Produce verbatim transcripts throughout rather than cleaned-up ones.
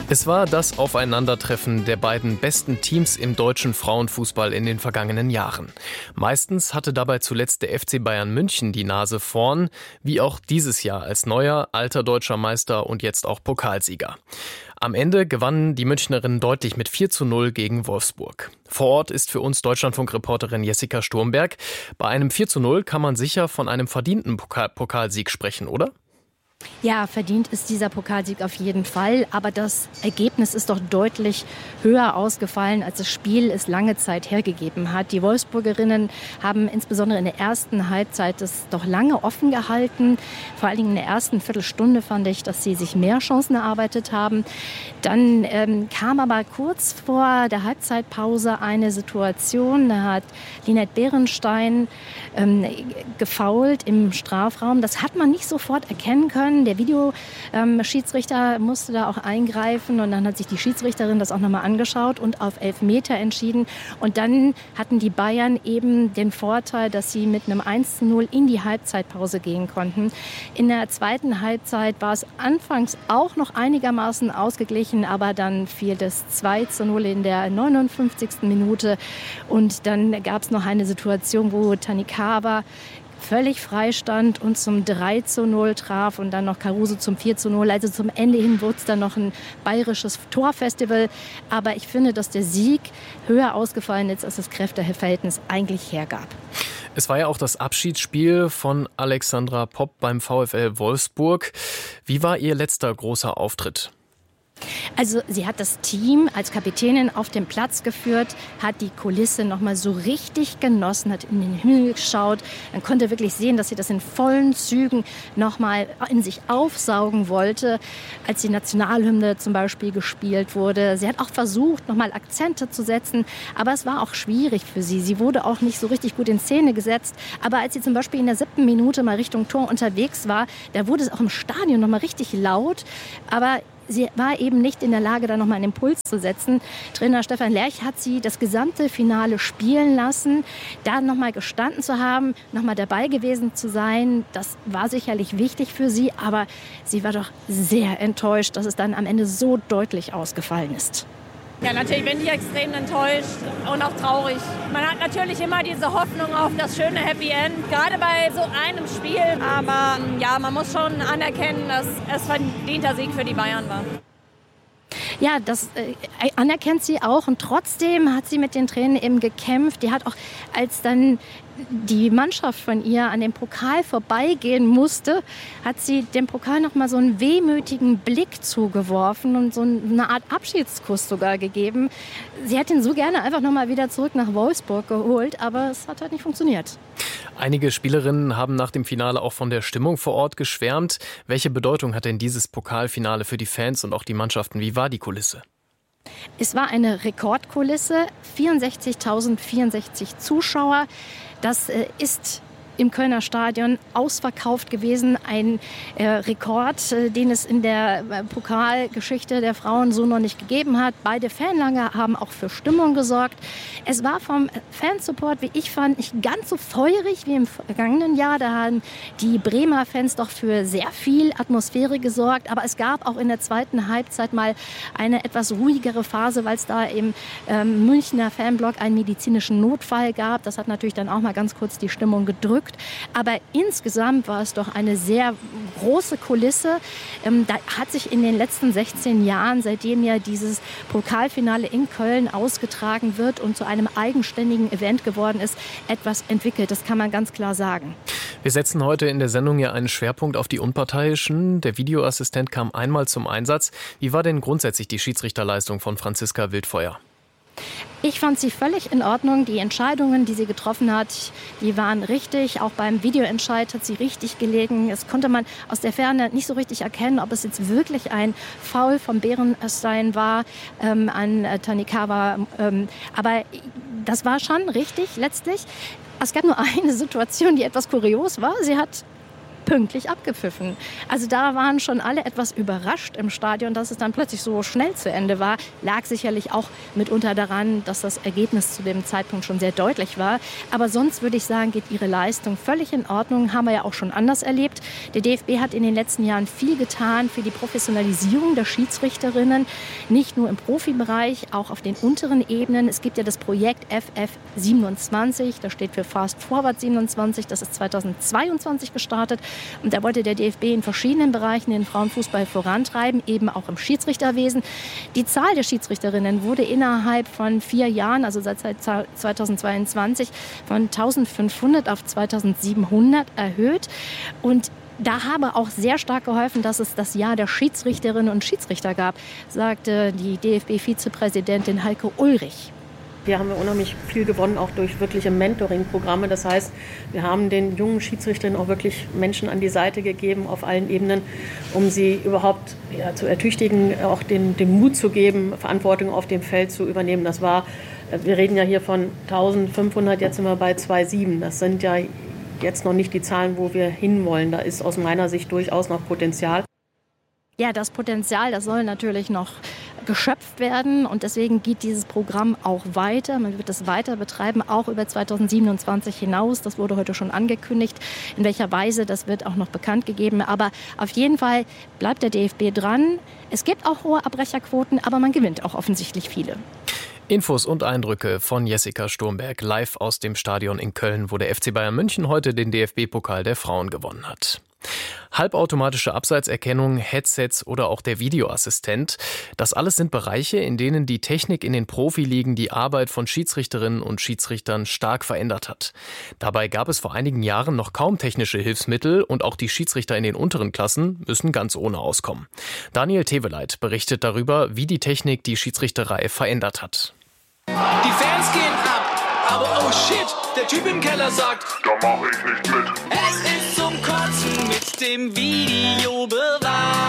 Es war das Aufeinandertreffen der beiden besten Teams im deutschen Frauenfußball in den vergangenen Jahren. Meistens hatte dabei zuletzt der F C Bayern München die Nase vorn, wie auch dieses Jahr als neuer, alter deutscher Meister und jetzt auch Pokalsieger. Am Ende gewannen die Münchnerinnen deutlich mit vier zu null gegen Wolfsburg. Vor Ort ist für uns Deutschlandfunk-Reporterin Jessica Sturmberg. Bei einem vier zu null kann man sicher von einem verdienten Pokal- Pokalsieg sprechen, oder? Ja, verdient ist dieser Pokalsieg auf jeden Fall. Aber das Ergebnis ist doch deutlich höher ausgefallen, als das Spiel es lange Zeit hergegeben hat. Die Wolfsburgerinnen haben insbesondere in der ersten Halbzeit es doch lange offen gehalten. Vor allen Dingen in der ersten Viertelstunde fand ich, dass sie sich mehr Chancen erarbeitet haben. Dann ähm, kam aber kurz vor der Halbzeitpause eine Situation. Da hat Linette Beerenstein ähm, gefoult im Strafraum. Das hat man nicht sofort erkennen können. Der Videoschiedsrichter ähm, musste da auch eingreifen und dann hat sich die Schiedsrichterin das auch nochmal angeschaut und auf Elfmeter entschieden. Und dann hatten die Bayern eben den Vorteil, dass sie mit einem eins zu null in die Halbzeitpause gehen konnten. In der zweiten Halbzeit war es anfangs auch noch einigermaßen ausgeglichen, aber dann fiel das zwei zu null in der neunundfünfzigsten Minute und dann gab es noch eine Situation, wo Tanikawa völlig frei stand und zum drei zu null traf und dann noch Caruso zum vier zu null. Also zum Ende hin wurde es dann noch ein bayerisches Torfestival. Aber ich finde, dass der Sieg höher ausgefallen ist, als das Kräfteverhältnis eigentlich hergab. Es war ja auch das Abschiedsspiel von Alexandra Popp beim VfL Wolfsburg. Wie war ihr letzter großer Auftritt? Also sie hat das Team als Kapitänin auf den Platz geführt, hat die Kulisse noch mal so richtig genossen, hat in den Himmel geschaut. Man konnte wirklich sehen, dass sie das in vollen Zügen noch mal in sich aufsaugen wollte, als die Nationalhymne zum Beispiel gespielt wurde. Sie hat auch versucht, noch mal Akzente zu setzen, aber es war auch schwierig für sie. Sie wurde auch nicht so richtig gut in Szene gesetzt. Aber als sie zum Beispiel in der siebten Minute mal Richtung Tor unterwegs war, da wurde es auch im Stadion noch mal richtig laut. Aber sie war eben nicht in der Lage, da nochmal einen Impuls zu setzen. Trainer Stefan Lerch hat sie das gesamte Finale spielen lassen. Da nochmal gestanden zu haben, nochmal dabei gewesen zu sein, das war sicherlich wichtig für sie. Aber sie war doch sehr enttäuscht, dass es dann am Ende so deutlich ausgefallen ist. Ja, natürlich bin ich extrem enttäuscht und auch traurig. Man hat natürlich immer diese Hoffnung auf das schöne Happy End, gerade bei so einem Spiel. Aber ja, man muss schon anerkennen, dass es verdienter Sieg für die Bayern war. Ja, das äh, anerkennt sie auch und trotzdem hat sie mit den Tränen eben gekämpft. Die hat auch, als dann die Mannschaft von ihr an dem Pokal vorbeigehen musste, hat sie dem Pokal noch mal so einen wehmütigen Blick zugeworfen und so eine Art Abschiedskuss sogar gegeben. Sie hätte ihn so gerne einfach noch mal wieder zurück nach Wolfsburg geholt, aber es hat halt nicht funktioniert. Einige Spielerinnen haben nach dem Finale auch von der Stimmung vor Ort geschwärmt. Welche Bedeutung hat denn dieses Pokalfinale für die Fans und auch die Mannschaften? Wie war die Kulisse? Es war eine Rekordkulisse, vierundsechzigtausendvierundsechzig Zuschauer. Das äh, ist im Kölner Stadion ausverkauft gewesen. Ein äh, Rekord, äh, den es in der äh, Pokalgeschichte der Frauen so noch nicht gegeben hat. Beide Fanlager haben auch für Stimmung gesorgt. Es war vom Fansupport, wie ich fand, nicht ganz so feurig wie im vergangenen Jahr. Da haben die Bremer Fans doch für sehr viel Atmosphäre gesorgt. Aber es gab auch in der zweiten Halbzeit mal eine etwas ruhigere Phase, weil es da im ähm, Münchner Fanblock einen medizinischen Notfall gab. Das hat natürlich dann auch mal ganz kurz die Stimmung gedrückt. Aber insgesamt war es doch eine sehr große Kulisse. Ähm, da hat sich in den letzten sechzehn Jahren, seitdem ja dieses Pokalfinale in Köln ausgetragen wird und zu einem eigenständigen Event geworden ist, etwas entwickelt. Das kann man ganz klar sagen. Wir setzen heute in der Sendung ja einen Schwerpunkt auf die Unparteiischen. Der Videoassistent kam einmal zum Einsatz. Wie war denn grundsätzlich die Schiedsrichterleistung von Franziska Wildfeuer? Ich fand sie völlig in Ordnung. Die Entscheidungen, die sie getroffen hat, die waren richtig. Auch beim Videoentscheid hat sie richtig gelegen. Es konnte man aus der Ferne nicht so richtig erkennen, ob es jetzt wirklich ein Foul von Beerenstein war ähm, an äh, Tanikawa. Ähm, aber das war schon richtig letztlich. Es gab nur eine Situation, die etwas kurios war. Sie hat pünktlich abgepfiffen. Also da waren schon alle etwas überrascht im Stadion, dass es dann plötzlich so schnell zu Ende war. Lag sicherlich auch mitunter daran, dass das Ergebnis zu dem Zeitpunkt schon sehr deutlich war. Aber sonst würde ich sagen, geht ihre Leistung völlig in Ordnung. Haben wir ja auch schon anders erlebt. Der D F B hat in den letzten Jahren viel getan für die Professionalisierung der Schiedsrichterinnen. Nicht nur im Profibereich, auch auf den unteren Ebenen. Es gibt ja das Projekt F F siebenundzwanzig. Das steht für Fast Forward siebenundzwanzig. Das ist zweitausendzweiundzwanzig gestartet. Und da wollte der D F B in verschiedenen Bereichen den Frauenfußball vorantreiben, eben auch im Schiedsrichterwesen. Die Zahl der Schiedsrichterinnen wurde innerhalb von vier Jahren, also seit zweitausendzweiundzwanzig, von eintausendfünfhundert auf zweitausendsiebenhundert erhöht. Und da habe auch sehr stark geholfen, dass es das Jahr der Schiedsrichterinnen und Schiedsrichter gab, sagte die D F B-Vizepräsidentin Heike Ulrich. Hier haben wir unheimlich viel gewonnen, auch durch wirkliche Mentoring-Programme. Das heißt, wir haben den jungen Schiedsrichterinnen auch wirklich Menschen an die Seite gegeben auf allen Ebenen, um sie überhaupt ja, zu ertüchtigen, auch den, den Mut zu geben, Verantwortung auf dem Feld zu übernehmen. Das war, wir reden ja hier von eintausendfünfhundert, jetzt sind wir bei zweitausendsieben. Das sind ja jetzt noch nicht die Zahlen, wo wir hinwollen. Da ist aus meiner Sicht durchaus noch Potenzial. Ja, das Potenzial, das soll natürlich noch geschöpft werden und deswegen geht dieses Programm auch weiter. Man wird es weiter betreiben, auch über zweitausendsiebenundzwanzig hinaus. Das wurde heute schon angekündigt. In welcher Weise, das wird auch noch bekannt gegeben. Aber auf jeden Fall bleibt der D F B dran. Es gibt auch hohe Abbrecherquoten, aber man gewinnt auch offensichtlich viele. Infos und Eindrücke von Jessica Sturmberg live aus dem Stadion in Köln, wo der F C Bayern München heute den D F B-Pokal der Frauen gewonnen hat. Halbautomatische Abseitserkennung, Headsets oder auch der Videoassistent. Das alles sind Bereiche, in denen die Technik in den Profiligen die Arbeit von Schiedsrichterinnen und Schiedsrichtern stark verändert hat. Dabei gab es vor einigen Jahren noch kaum technische Hilfsmittel und auch die Schiedsrichter in den unteren Klassen müssen ganz ohne auskommen. Daniel Teveleit berichtet darüber, wie die Technik die Schiedsrichterei verändert hat. Die Fans gehen ab, aber oh shit, der Typ im Keller sagt, da mach ich nicht mit. Es ist zum Kotzen mit dem Videobeweis.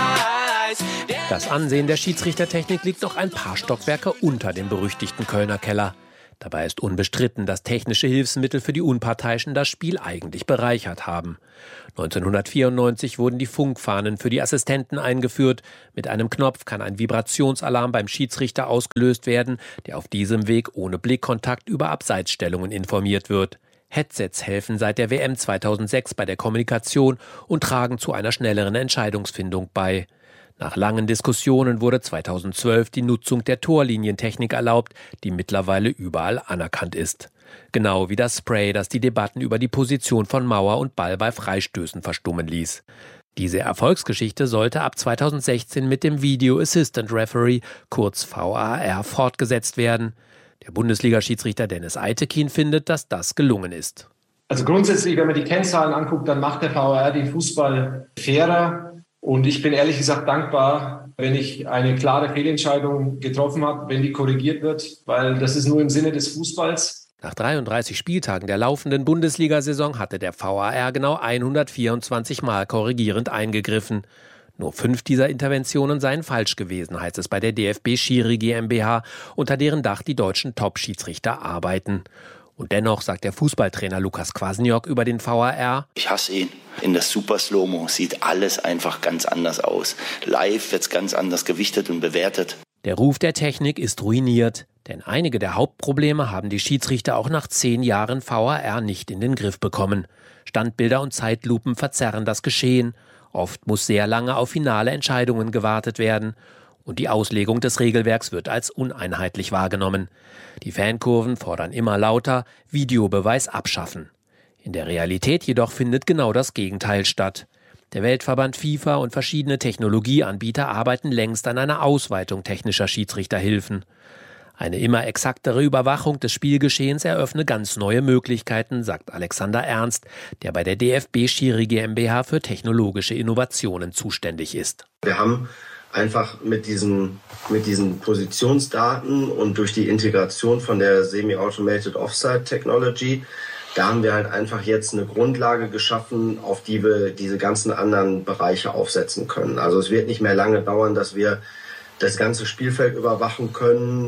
Das Ansehen der Schiedsrichtertechnik liegt noch ein paar Stockwerke unter dem berüchtigten Kölner Keller. Dabei ist unbestritten, dass technische Hilfsmittel für die Unparteiischen das Spiel eigentlich bereichert haben. neunzehnhundertvierundneunzig wurden die Funkfahnen für die Assistenten eingeführt. Mit einem Knopf kann ein Vibrationsalarm beim Schiedsrichter ausgelöst werden, der auf diesem Weg ohne Blickkontakt über Abseitsstellungen informiert wird. Headsets helfen seit der W M zweitausendsechs bei der Kommunikation und tragen zu einer schnelleren Entscheidungsfindung bei. Nach langen Diskussionen wurde zweitausendzwölf die Nutzung der Torlinientechnik erlaubt, die mittlerweile überall anerkannt ist. Genau wie das Spray, das die Debatten über die Position von Mauer und Ball bei Freistößen verstummen ließ. Diese Erfolgsgeschichte sollte ab zweitausendsechzehn mit dem Video Assistant Referee, kurz V A R, fortgesetzt werden. Der Bundesliga-Schiedsrichter Dennis Eitekin findet, dass das gelungen ist. Also grundsätzlich, wenn man die Kennzahlen anguckt, dann macht der V A R den Fußball fairer. Und ich bin ehrlich gesagt dankbar, wenn ich eine klare Fehlentscheidung getroffen habe, wenn die korrigiert wird, weil das ist nur im Sinne des Fußballs. Nach dreiunddreißig Spieltagen der laufenden Bundesliga-Saison hatte der V A R genau hundertvierundzwanzig Mal korrigierend eingegriffen. Nur fünf dieser Interventionen seien falsch gewesen, heißt es bei der D F B Schiri GmbH, unter deren Dach die deutschen Top-Schiedsrichter arbeiten. Und dennoch sagt der Fußballtrainer Lukas Kwasniok über den V A R: Ich hasse ihn. In der Super Slow-Mo sieht alles einfach ganz anders aus. Live wird's ganz anders gewichtet und bewertet. Der Ruf der Technik ist ruiniert, denn einige der Hauptprobleme haben die Schiedsrichter auch nach zehn Jahren V A R nicht in den Griff bekommen. Standbilder und Zeitlupen verzerren das Geschehen. Oft muss sehr lange auf finale Entscheidungen gewartet werden. Und die Auslegung des Regelwerks wird als uneinheitlich wahrgenommen. Die Fankurven fordern immer lauter: Videobeweis abschaffen. In der Realität jedoch findet genau das Gegenteil statt. Der Weltverband FIFA und verschiedene Technologieanbieter arbeiten längst an einer Ausweitung technischer Schiedsrichterhilfen. Eine immer exaktere Überwachung des Spielgeschehens eröffne ganz neue Möglichkeiten, sagt Alexander Ernst, der bei der D F B Schiri GmbH für technologische Innovationen zuständig ist. Wir haben einfach mit diesen, mit diesen Positionsdaten und durch die Integration von der Semi-Automated Offside Technology, da haben wir halt einfach jetzt eine Grundlage geschaffen, auf die wir diese ganzen anderen Bereiche aufsetzen können. Also es wird nicht mehr lange dauern, dass wir das ganze Spielfeld überwachen können.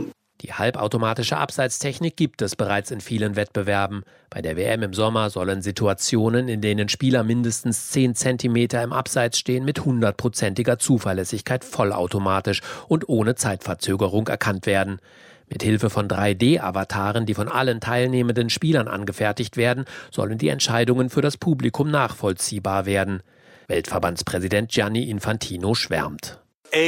Die halbautomatische Abseitstechnik gibt es bereits in vielen Wettbewerben. Bei der W M im Sommer sollen Situationen, in denen Spieler mindestens zehn Zentimeter im Abseits stehen, mit hundertprozentiger Zuverlässigkeit vollautomatisch und ohne Zeitverzögerung erkannt werden. Mit Hilfe von drei D-Avataren, die von allen teilnehmenden Spielern angefertigt werden, sollen die Entscheidungen für das Publikum nachvollziehbar werden. Weltverbandspräsident Gianni Infantino schwärmt.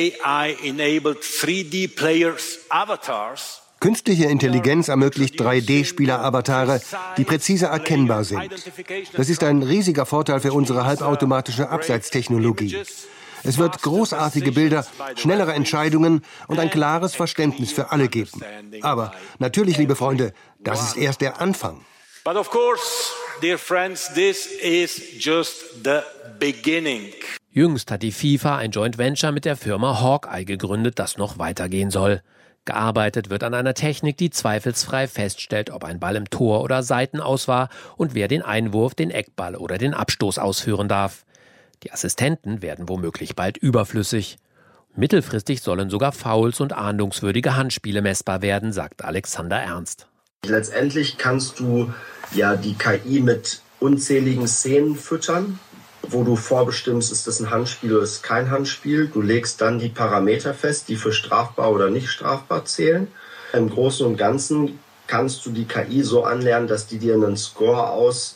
A I-enabled three D players avatars. Künstliche Intelligenz ermöglicht drei D-Spieler-Avatare, die präzise erkennbar sind. Das ist ein riesiger Vorteil für unsere halbautomatische Abseitstechnologie. Es wird großartige Bilder, schnellere Entscheidungen und ein klares Verständnis für alle geben. Aber natürlich, liebe Freunde, das ist erst der Anfang. But of course, dear friends, this is just the beginning. Jüngst hat die FIFA ein Joint Venture mit der Firma Hawkeye gegründet, das noch weitergehen soll. Gearbeitet wird an einer Technik, die zweifelsfrei feststellt, ob ein Ball im Tor oder Seitenaus war und wer den Einwurf, den Eckball oder den Abstoß ausführen darf. Die Assistenten werden womöglich bald überflüssig. Mittelfristig sollen sogar Fouls und ahndungswürdige Handspiele messbar werden, sagt Alexander Ernst. Letztendlich kannst du ja die K I mit unzähligen Szenen füttern, wo du vorbestimmst, ist das ein Handspiel oder ist es kein Handspiel. Du legst dann die Parameter fest, die für strafbar oder nicht strafbar zählen. Im Großen und Ganzen kannst du die K I so anlernen, dass die dir einen Score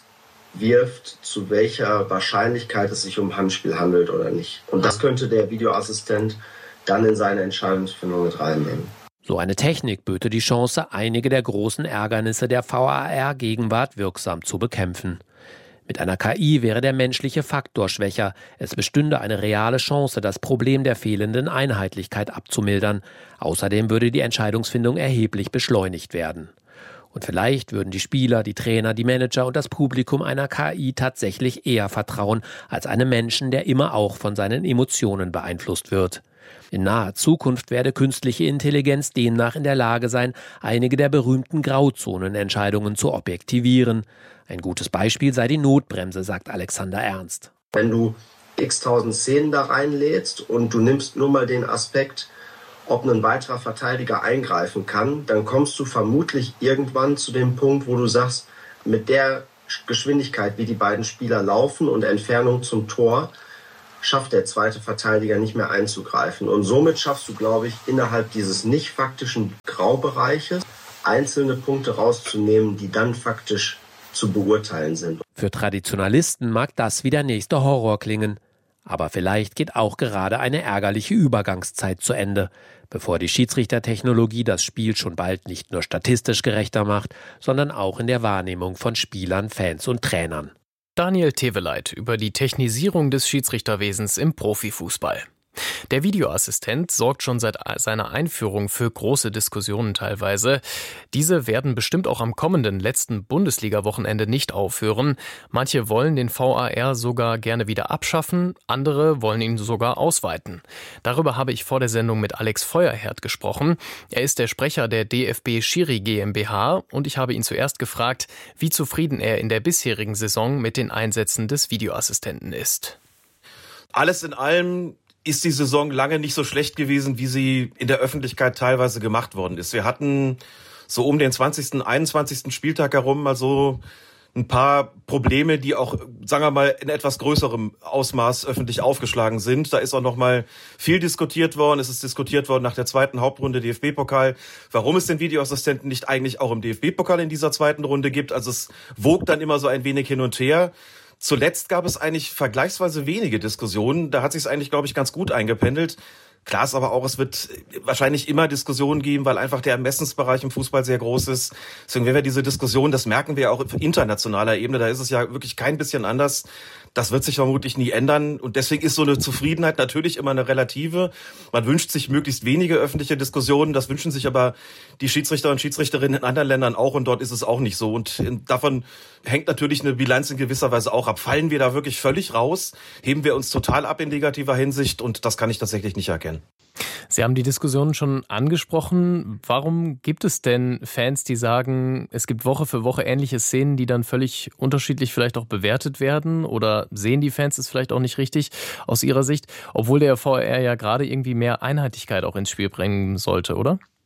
auswirft, zu welcher Wahrscheinlichkeit es sich um Handspiel handelt oder nicht. Und das könnte der Videoassistent dann in seine Entscheidungsfindung mit reinnehmen. So eine Technik böte die Chance, einige der großen Ärgernisse der V A R-Gegenwart wirksam zu bekämpfen. Mit einer K I wäre der menschliche Faktor schwächer. Es bestünde eine reale Chance, das Problem der fehlenden Einheitlichkeit abzumildern. Außerdem würde die Entscheidungsfindung erheblich beschleunigt werden. Und vielleicht würden die Spieler, die Trainer, die Manager und das Publikum einer K I tatsächlich eher vertrauen als einem Menschen, der immer auch von seinen Emotionen beeinflusst wird. In naher Zukunft werde künstliche Intelligenz demnach in der Lage sein, einige der berühmten Grauzonenentscheidungen zu objektivieren. Ein gutes Beispiel sei die Notbremse, sagt Alexander Ernst. Wenn du x-tausend Szenen da reinlädst und du nimmst nur mal den Aspekt, ob ein weiterer Verteidiger eingreifen kann, dann kommst du vermutlich irgendwann zu dem Punkt, wo du sagst, mit der Geschwindigkeit, wie die beiden Spieler laufen und Entfernung zum Tor, schafft der zweite Verteidiger nicht mehr einzugreifen. Und somit schaffst du, glaube ich, innerhalb dieses nicht faktischen Graubereiches einzelne Punkte rauszunehmen, die dann faktisch zu beurteilen sind. Für Traditionalisten mag das wie der nächste Horror klingen. Aber vielleicht geht auch gerade eine ärgerliche Übergangszeit zu Ende, bevor die Schiedsrichtertechnologie das Spiel schon bald nicht nur statistisch gerechter macht, sondern auch in der Wahrnehmung von Spielern, Fans und Trainern. Daniel Teveleit über die Technisierung des Schiedsrichterwesens im Profifußball. Der Videoassistent sorgt schon seit seiner Einführung für große Diskussionen teilweise. Diese werden bestimmt auch am kommenden letzten Bundesliga-Wochenende nicht aufhören. Manche wollen den V A R sogar gerne wieder abschaffen, andere wollen ihn sogar ausweiten. Darüber habe ich vor der Sendung mit Alex Feuerherd gesprochen. Er ist der Sprecher der D F B Schiri GmbH und ich habe ihn zuerst gefragt, wie zufrieden er in der bisherigen Saison mit den Einsätzen des Videoassistenten ist. Alles in allem ist die Saison lange nicht so schlecht gewesen, wie sie in der Öffentlichkeit teilweise gemacht worden ist. Wir hatten so um den zwanzigsten, einundzwanzigsten Spieltag herum mal so ein paar Probleme, die auch, sagen wir mal, in etwas größerem Ausmaß öffentlich aufgeschlagen sind. Da ist auch noch mal viel diskutiert worden. Es ist diskutiert worden nach der zweiten Hauptrunde D F B-Pokal, warum es den Videoassistenten nicht eigentlich auch im D F B-Pokal in dieser zweiten Runde gibt. Also es wog dann immer so ein wenig hin und her. Zuletzt gab es eigentlich vergleichsweise wenige Diskussionen. Da hat sich es eigentlich, glaube ich, ganz gut eingependelt. Klar ist aber auch, es wird wahrscheinlich immer Diskussionen geben, weil einfach der Ermessensbereich im Fußball sehr groß ist. Deswegen, wenn wir diese Diskussion, das merken wir auch auf internationaler Ebene, da ist es ja wirklich kein bisschen anders. Das wird sich vermutlich nie ändern. Und deswegen ist so eine Zufriedenheit natürlich immer eine relative. Man wünscht sich möglichst wenige öffentliche Diskussionen. Das wünschen sich aber die Schiedsrichter und Schiedsrichterinnen in anderen Ländern auch. Und dort ist es auch nicht so. Und davon hängt natürlich eine Bilanz in gewisser Weise auch ab. Fallen wir da wirklich völlig raus? Heben wir uns total ab in negativer Hinsicht? Und das kann ich tatsächlich nicht erkennen. Sie haben die Diskussion schon angesprochen. Warum gibt es denn Fans, die sagen, es gibt Woche für Woche ähnliche Szenen, die dann völlig unterschiedlich vielleicht auch bewertet werden? Oder sehen die Fans es vielleicht auch nicht richtig aus ihrer Sicht? Obwohl der V A R ja gerade irgendwie mehr Einheitlichkeit auch ins Spiel bringen sollte, oder?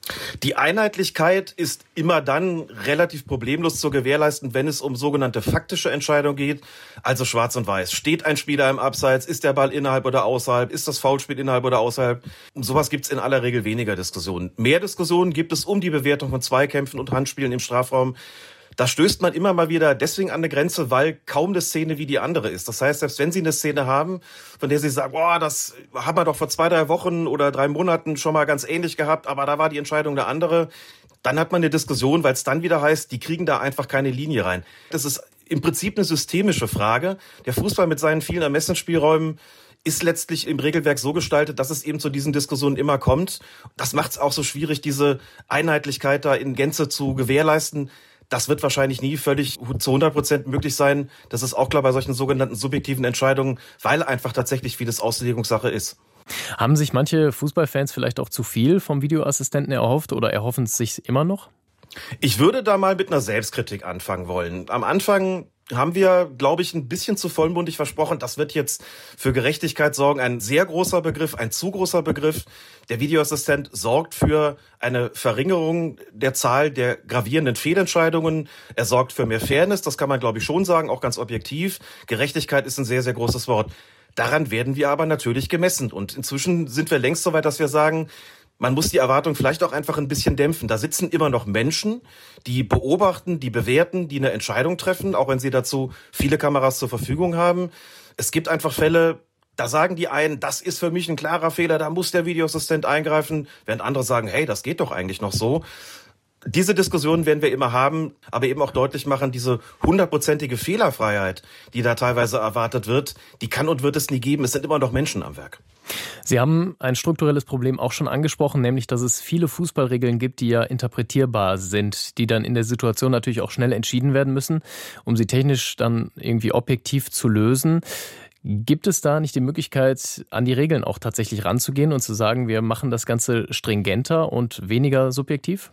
Die Einheitlichkeit ist immer dann relativ problemlos zu gewährleisten, wenn es um sogenannte faktische Entscheidungen geht, also schwarz und weiß. Steht ein Spieler im Abseits, ist der Ball innerhalb oder außerhalb, ist das Foulspiel innerhalb oder außerhalb? Um sowas gibt es in aller Regel weniger Diskussionen. Mehr Diskussionen gibt es um die Bewertung von Zweikämpfen und Handspielen im Strafraum. Da stößt man immer mal wieder deswegen an eine Grenze, weil kaum eine Szene wie die andere ist. Das heißt, selbst wenn Sie eine Szene haben, von der Sie sagen, boah, das haben wir doch vor zwei, drei Wochen oder drei Monaten schon mal ganz ähnlich gehabt, aber da war die Entscheidung eine andere, dann hat man eine Diskussion, weil es dann wieder heißt, die kriegen da einfach keine Linie rein. Das ist im Prinzip eine systemische Frage. Der Fußball mit seinen vielen Ermessensspielräumen ist letztlich im Regelwerk so gestaltet, dass es eben zu diesen Diskussionen immer kommt. Das macht es auch so schwierig, diese Einheitlichkeit da in Gänze zu gewährleisten. Das wird wahrscheinlich nie völlig zu hundert Prozent möglich sein. Das ist auch klar bei solchen sogenannten subjektiven Entscheidungen, weil einfach tatsächlich vieles Auslegungssache ist. Haben sich manche Fußballfans vielleicht auch zu viel vom Videoassistenten erhofft oder erhoffen es sich immer noch? Ich würde da mal mit einer Selbstkritik anfangen wollen. Am Anfang haben wir, glaube ich, ein bisschen zu vollmundig versprochen, das wird jetzt für Gerechtigkeit sorgen. Ein sehr großer Begriff, ein zu großer Begriff. Der Videoassistent sorgt für eine Verringerung der Zahl der gravierenden Fehlentscheidungen. Er sorgt für mehr Fairness, das kann man, glaube ich, schon sagen, auch ganz objektiv. Gerechtigkeit ist ein sehr, sehr großes Wort. Daran werden wir aber natürlich gemessen. Und inzwischen sind wir längst so weit, dass wir sagen, man muss die Erwartung vielleicht auch einfach ein bisschen dämpfen. Da sitzen immer noch Menschen, die beobachten, die bewerten, die eine Entscheidung treffen, auch wenn sie dazu viele Kameras zur Verfügung haben. Es gibt einfach Fälle, da sagen die einen, das ist für mich ein klarer Fehler, da muss der Videoassistent eingreifen, während andere sagen, hey, das geht doch eigentlich noch so. Diese Diskussionen werden wir immer haben, aber eben auch deutlich machen, diese hundertprozentige Fehlerfreiheit, die da teilweise erwartet wird, die kann und wird es nie geben. Es sind immer noch Menschen am Werk. Sie haben ein strukturelles Problem auch schon angesprochen, nämlich, dass es viele Fußballregeln gibt, die ja interpretierbar sind, die dann in der Situation natürlich auch schnell entschieden werden müssen, um sie technisch dann irgendwie objektiv zu lösen. Gibt es da nicht die Möglichkeit, an die Regeln auch tatsächlich ranzugehen und zu sagen, wir machen das Ganze stringenter und weniger subjektiv?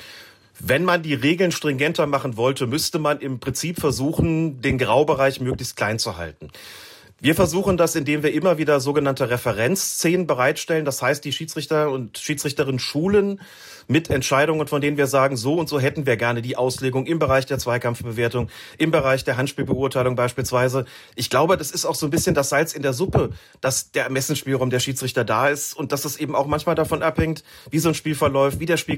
Wenn man die Regeln stringenter machen wollte, müsste man im Prinzip versuchen, den Graubereich möglichst klein zu halten. Wir versuchen das, indem wir immer wieder sogenannte Referenzszenen bereitstellen. Das heißt, die Schiedsrichter und Schiedsrichterinnen schulen mit Entscheidungen, von denen wir sagen, so und so hätten wir gerne die Auslegung im Bereich der Zweikampfbewertung, im Bereich der Handspielbeurteilung beispielsweise. Ich glaube, das ist auch so ein bisschen das Salz in der Suppe, dass der Ermessensspielraum der Schiedsrichter da ist und dass es eben auch manchmal davon abhängt, wie so ein Spiel verläuft, wie der Spiel